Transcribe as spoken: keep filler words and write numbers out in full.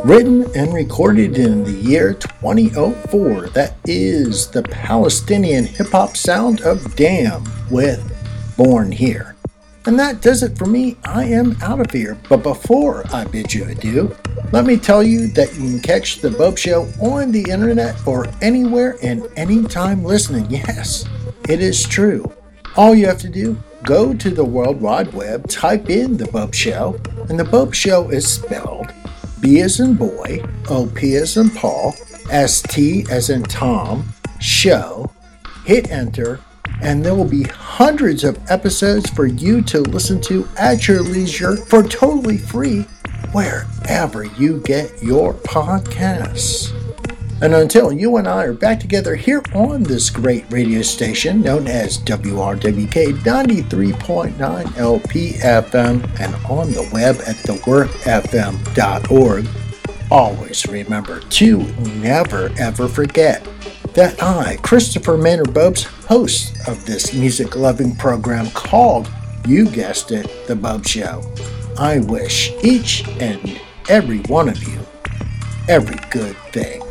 Written and recorded in the year twenty oh four, that is the Palestinian hip-hop sound of Damn with Born Here. And that does it for me. I am out of here. But before I bid you adieu, let me tell you that you can catch The Bopst Show on the internet or anywhere and anytime listening. Yes, it is true. All you have to do, go to the World Wide Web, type in The Bopst Show, and The Bopst Show is spelled B as in boy, O P as in Paul, S T as in Tom, show, hit enter, and there will be hundreds of episodes for you to listen to at your leisure for totally free wherever you get your podcasts. And until you and I are back together here on this great radio station known as W R W K ninety-three point nine L P F M and on the web at the work f m dot org, always remember to never ever forget that I, Christopher Maynard Bopst, host of this music-loving program called, you guessed it, The Bopst Show, I wish each and every one of you every good thing.